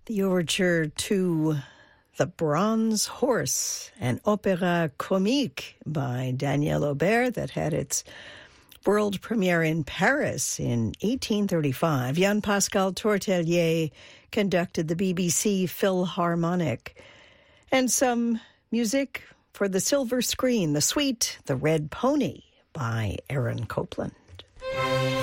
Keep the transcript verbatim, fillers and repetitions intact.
The overture to The Bronze Horse, an opéra comique by Daniel Aubert that had its world premiere in Paris in eighteen thirty-five. Jean-Pascal Tortelier conducted the B B C Philharmonic. And some music for the silver screen, the suite The Red Pony by Aaron Copland.